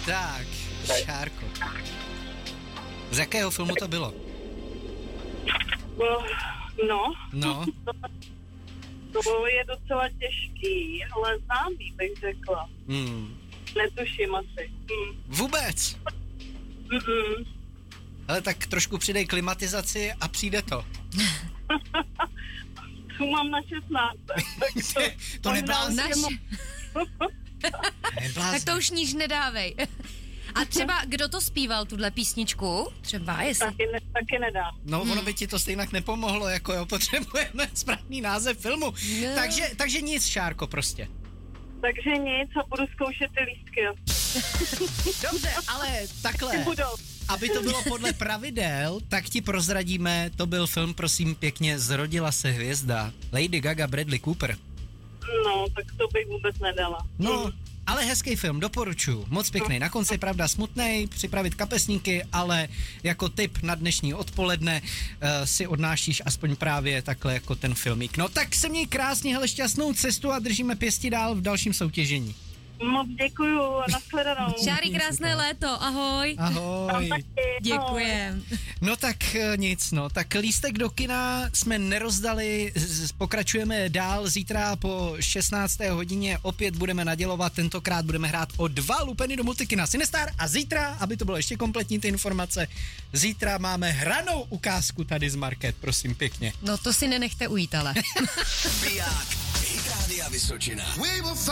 Tak, Šárko. Z jakého filmu to bylo? No. To je docela těžký, ale známý, bych řekla. Netuším asi. Vůbec? Ale tak trošku přidej klimatizaci a přijde to. Tu mám na 16. To neblázně. Tak to už níž nedávej. A třeba, kdo to zpíval, tuhle písničku? Třeba, jestli... Taky nedám. No, ono by ti to stejně nepomohlo, jako jo, potřebujeme správný název filmu. No. Takže nic, Šárko, prostě. Takže nic a budu zkoušet ty lístky. Dobře, ale takhle, aby to bylo podle pravidel, tak ti prozradíme, to byl film, prosím pěkně, Zrodila se hvězda. Lady Gaga, Bradley Cooper. No, tak to bych vůbec nedala. No, ale hezký film, doporučuji. Moc pěkný. Na konci pravda smutnej, připravit kapesníky, ale jako tip na dnešní odpoledne si odnášíš aspoň právě takhle jako ten filmík. No tak se měj krásně, hele, šťastnou cestu a držíme pěsti dál v dalším soutěžení. Moc děkuju a nashledanou. Šáry, krásné léto, ahoj. Ahoj. Děkujem. No tak nic, no. Tak lístek do kina jsme nerozdali, pokračujeme dál. Zítra po 16. hodině opět budeme nadělovat, tentokrát budeme hrát o 2 lupeny do multikina Cinestar a zítra, aby to bylo ještě kompletní ty informace, zítra máme hranou ukázku tady z Market, prosím pěkně. No to si nenechte ujít, ale. Biják, Hit Rádia Vysočina.